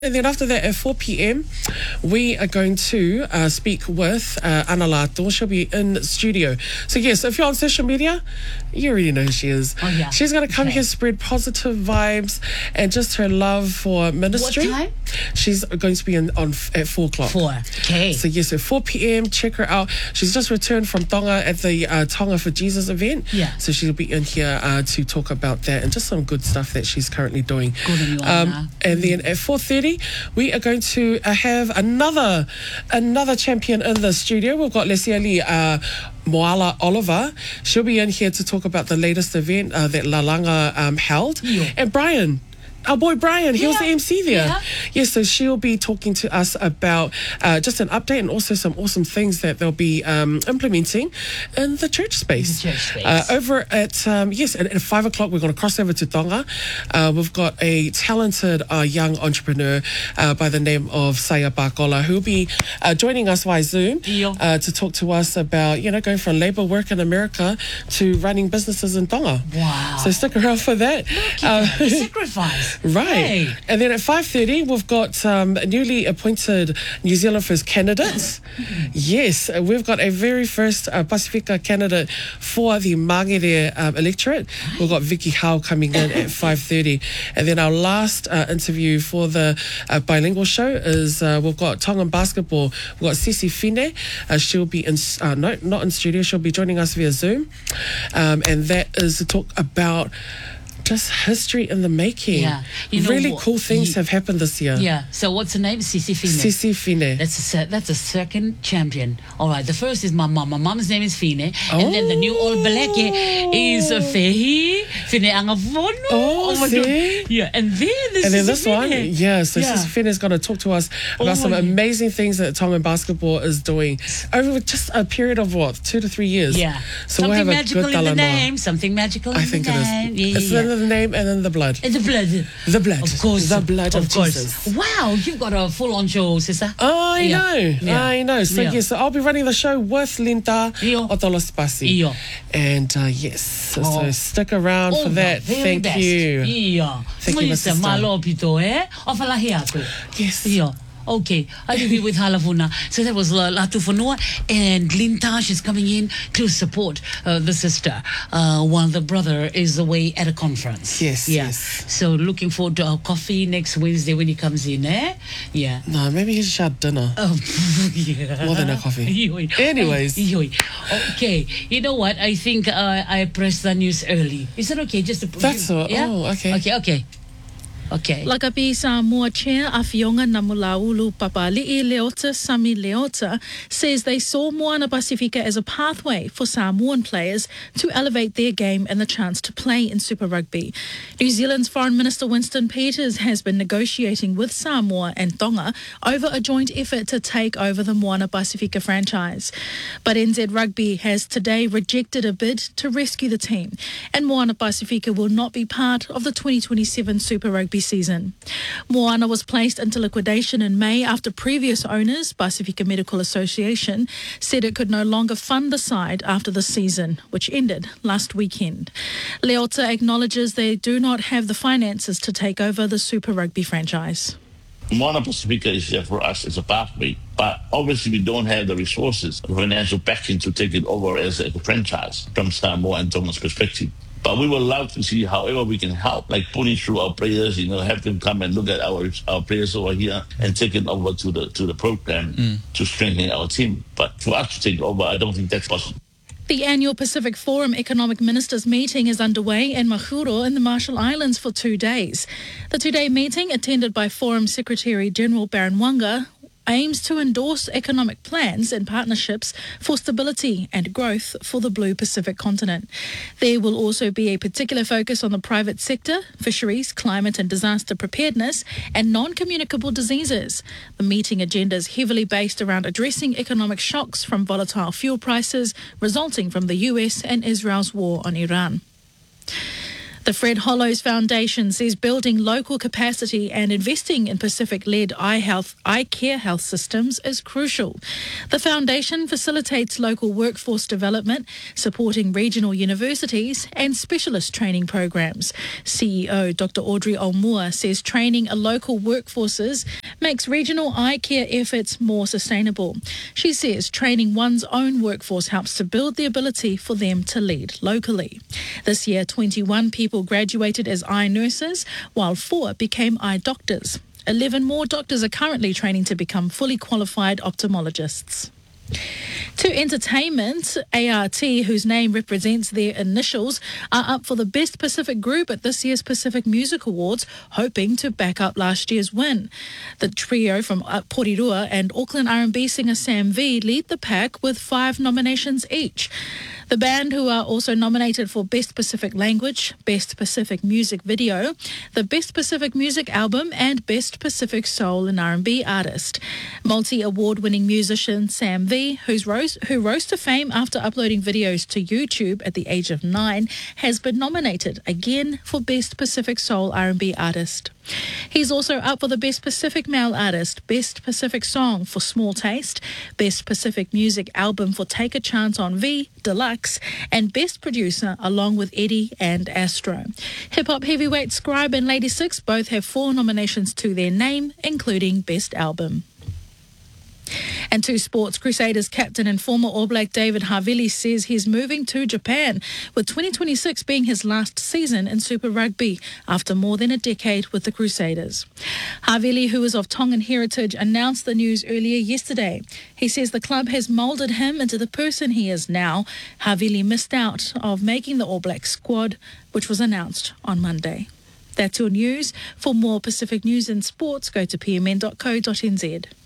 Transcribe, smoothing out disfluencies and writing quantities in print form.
And then after that, at 4 p.m, we are going to speak with Ana Lato. She'll be in studio. So yes, if you're on social media, you already know who she is. Oh, yeah. She's going to come here, spread positive vibes and just her love for ministry. What time? She's going to be at 4 o'clock. 4. Okay. So yes, at 4 p.m, check her out. She's just returned from Tonga at the Tonga for Jesus event. Yeah. So she'll be in here to talk about that and just some good stuff that she's currently doing. Good on you, Ana. And then at 4:30, we are going to have another champion in the studio. We've got Lesiali Moala Oliver. She'll be in here to talk about the latest event that Lalanga held. Yeah. And Brian, our boy Brian, he was the MC there. Yeah. Yes, so she'll be talking to us about just an update and also some awesome things that they'll be implementing in the church space. Over at, at 5 o'clock, we're going to cross over to Tonga. We've got a talented young entrepreneur by the name of Saya Bakola, who'll be joining us via Zoom to talk to us about, going from labor work in America to running businesses in Tonga. Wow. So stick around for that. Sacrifice. Right. Hey. And then at 5:30, we've got newly appointed New Zealand First candidates. Yes, we've got a very first Pacifica candidate for the Mangere electorate. We've got Vicky Howe coming in at 5:30. And then our last interview for the bilingual show is we've got Tongan basketball. We've got Cici Fine. She'll be in, not in studio, she'll be joining us via Zoom. And that is to talk about just history in the making. Yeah. Really cool things have happened this year. Yeah. So what's her name? Cici Fine. Cici Fine. That's a second champion. All right. The first is my mom. My mom's name is Fine. And then the new All Black is Fehi Fine Angavono. Oh, see? Yeah. And then this one. Yeah. So Cici Fine is going to talk to us about some amazing things that Tongan basketball is doing over just a period of 2 to 3 years. Yeah. So something we'll have magical a good in the talanoa. name. Something magical in the name. I think it is. It's the name and then the blood. And the blood. The blood. Of course. The blood of course. Jesus. Wow, you've got a full-on show, sister. I know. I know. So, Yeah. yes, so I'll be running the show with Linda Iyo. Otolospasi. Iyo. And, yes, so stick around for that. Thank you. Yeah. Thank you, my sister. Yes. Yeah. Okay, I will be with Halavuna. So that was Latu Fonua, and Linta, she's coming in to support the sister while the brother is away at a conference. Yes, yeah. yes. So looking forward to our coffee next Wednesday when he comes in, eh? Yeah. No, maybe he should have dinner. Oh, yeah. More than a coffee. Anyways. Okay, you know what? I think I pressed the news early. Is that okay? Just to That's all. Yeah? Oh, okay. Okay. Lakapi Samoa Chair Awhionga Namulaulu Papali'i Leota Sami Leota says they saw Moana Pacifica as a pathway for Samoan players to elevate their game and the chance to play in Super Rugby. New Zealand's Foreign Minister Winston Peters has been negotiating with Samoa and Tonga over a joint effort to take over the Moana Pacifica franchise. But NZ Rugby has today rejected a bid to rescue the team, and Moana Pacifica will not be part of the 2027 Super Rugby season. Moana was placed into liquidation in May after previous owners, Pacifica Medical Association, said it could no longer fund the side after the season, which ended last weekend. Leota acknowledges they do not have the finances to take over the Super Rugby franchise. Moana Pacifica is there for us as a pathway, but obviously we don't have the resources, the financial backing to take it over as a franchise from Samoa and Tonga's perspective. But we would love to see however we can help, like pulling through our players, have them come and look at our players over here and take it over to the program to strengthen our team. But for us to take over, I don't think that's possible. The annual Pacific Forum Economic Ministers meeting is underway in Mahuro in the Marshall Islands for 2 days. The 2-day meeting, attended by Forum Secretary General Baron Wanga, aims to endorse economic plans and partnerships for stability and growth for the Blue Pacific continent. There will also be a particular focus on the private sector, fisheries, climate and disaster preparedness, and non-communicable diseases. The meeting agenda is heavily based around addressing economic shocks from volatile fuel prices resulting from the US and Israel's war on Iran. The The Fred Hollows Foundation says building local capacity and investing in Pacific-led eye care health systems is crucial. The foundation facilitates local workforce development, supporting regional universities and specialist training programs. CEO Dr. Audrey Olmua says training a local workforces makes regional eye care efforts more sustainable. She says training one's own workforce helps to build the ability for them to lead locally. This year, 21 people graduated as eye nurses, while 4 became eye doctors. 11 more doctors are currently training to become fully qualified ophthalmologists. To entertainment, ART, whose name represents their initials, are up for the Best Pacific Group at this year's Pacific Music Awards, hoping to back up last year's win. The trio from Porirua and Auckland R&B singer Sam V lead the pack with 5 nominations each. The band, who are also nominated for Best Pacific Language, Best Pacific Music Video, the Best Pacific Music Album and Best Pacific Soul and R&B Artist. Multi-award-winning musician Sam V, who rose to fame after uploading videos to YouTube at the age of 9, has been nominated again for Best Pacific Soul R&B Artist. He's also up for the Best Pacific Male Artist, Best Pacific Song for Small Taste, Best Pacific Music Album for Take a Chance on V, Deluxe, and Best Producer along with Eddie and Astro. Hip-hop heavyweight Scribe and Lady Six both have 4 nominations to their name, including Best Album. And to sports, Crusaders captain and former All Black David Havili says he's moving to Japan, with 2026 being his last season in Super Rugby after more than a decade with the Crusaders. Havili, who is of Tongan heritage, announced the news earlier yesterday. He says the club has moulded him into the person he is now. Havili missed out of making the All Black squad, which was announced on Monday. That's your news. For more Pacific news and sports, go to pmn.co.nz.